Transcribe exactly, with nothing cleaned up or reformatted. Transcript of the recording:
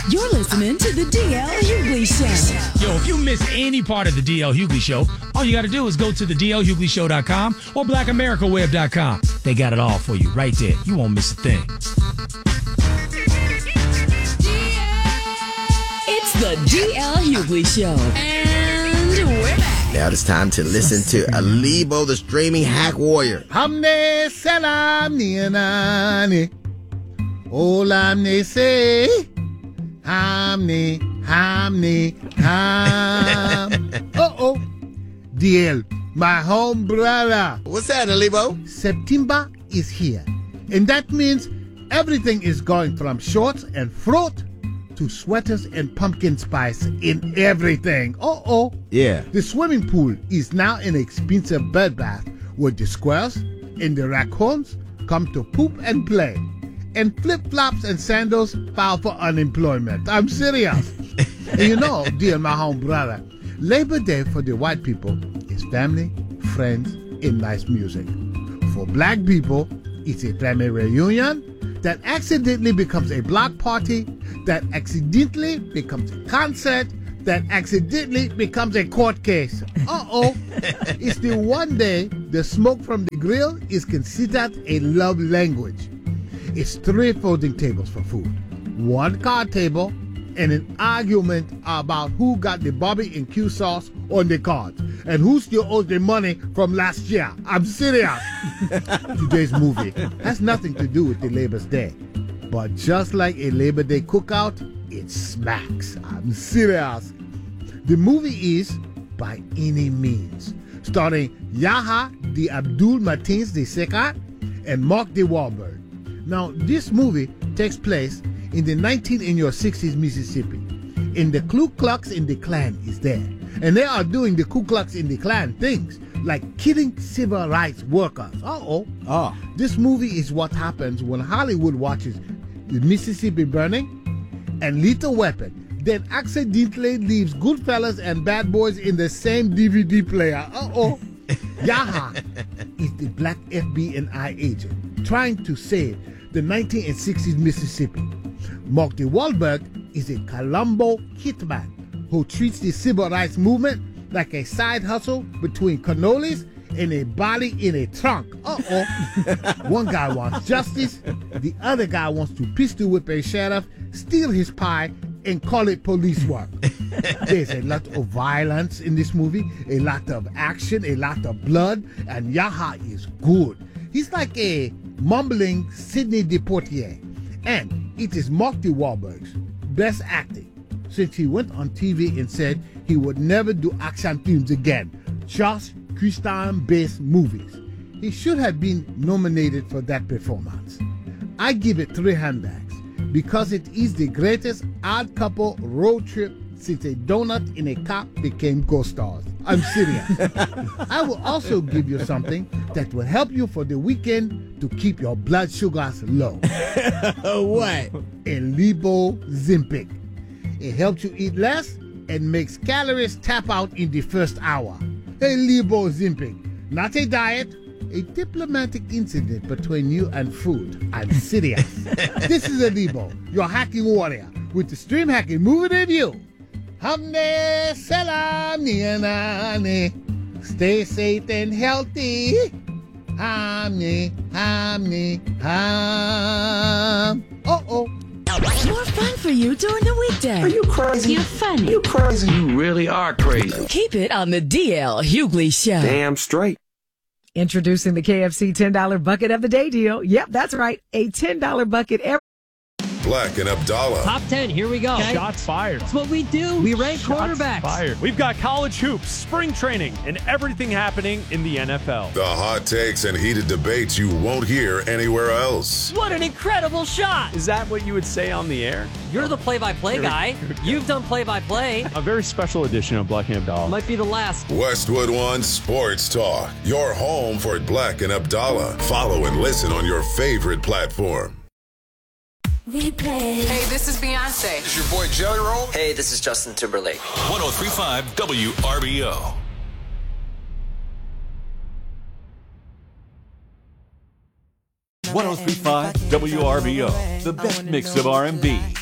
You're listening to the D L Hughley Show. Yo, if you miss any part of the D L Hughley Show, all you got to do is go to the D L Hughley Show dot com or black america web dot com. They got it all for you right there. You won't miss a thing. It's the D L Hughley Show. And we're back. Now it's time to listen to Alibo, the streaming hack warrior. Hamne salam nianani. Olamne say. Hamne, hamne, ham. Uh-oh. D L, my home brother. What's that, Alibo? September is here. And that means everything is going from shorts and fruit to sweaters and pumpkin spice in everything. Uh-oh. Yeah. The swimming pool is now an expensive bird bath where the squirrels and the raccoons come to poop and play. And flip-flops and sandals file for unemployment. I'm serious. And you know, dear my home brother, Labor Day for the white people is family, friends, and nice music. For black people, it's a family reunion that accidentally becomes a block party, that accidentally becomes a concert, that accidentally becomes a court case. Uh-oh. It's the one day the smoke from the grill is considered a love language. It's three folding tables for food, one card table, and an argument about who got the Bobby and Q sauce on the cards and who still owes the money from last year. I'm serious. Today's movie has nothing to do with the Labor's Day, but just like a Labor Day cookout, it smacks. I'm serious. The movie is By Any Means, starring Yahya the Abdul Martins the Second and Mark the Wahlberg. Now, this movie takes place in the nineteen in your sixties Mississippi, and the Ku Klux in the Klan is there, and they are doing the Ku Klux in the Klan things like killing civil rights workers. Uh-oh. Oh. This movie is what happens when Hollywood watches the Mississippi burning and Lethal Weapon, then accidentally leaves Goodfellas and Bad Boys in the same D V D player. Uh-oh. Yahya is the black F B I agent trying to save the nineteen sixties Mississippi. Mark the Wahlberg is a Colombo hitman who treats the civil rights movement like a side hustle between cannolis and a body in a trunk. Uh-oh. One guy wants justice, the other guy wants to pistol whip a sheriff, steal his pie, and call it police work. There's a lot of violence in this movie, a lot of action, a lot of blood, and Yahya is good. He's like a mumbling Sidney Deportier. And it is Mark the Wahlberg's best acting since he went on T V and said he would never do action films again, just Christian-based movies. He should have been nominated for that performance. I give it three handbags because it is the greatest odd couple road trip since a donut in a cup became co-stars. I'm serious. I will also give you something that will help you for the weekend to keep your blood sugars low. What? Alibo Zimpic. It helps you eat less and makes calories tap out in the first hour. Alibo Zimpic. Not a diet, a diplomatic incident between you and food. I'm serious. This is Alibo, your hacking warrior, with the Stream Hacking Movie Review. Hamne salam nianani. Stay safe and healthy. Hamne, hamne, ham. Uh-oh. More fun for you during the weekday. Are you crazy? You're funny. You crazy? You really are crazy. Keep it on the D L Hughley Show. Damn straight. Introducing the K F C ten dollar bucket of the day deal. Yep, that's right. A ten dollar bucket every Black and Abdallah. Top ten, here we go. Shots fired. That's what we do. We rank Shots quarterbacks. fired. We've got college hoops, spring training, and everything happening in the N F L. The hot takes and heated debates you won't hear anywhere else. What an incredible shot. Is that what you would say on the air? You're the play-by-play guy. You've done play-by-play. A very special edition of Black and Abdallah. Might be the last. Westwood One Sports Talk. Your home for Black and Abdallah. Follow and listen on your favorite platform. Hey, this is Beyonce. This is your boy Jelly Roll. Hey, this is Justin Timberlake. one oh three point five W R B O. one oh three point five W R B O, the best mix of R and B,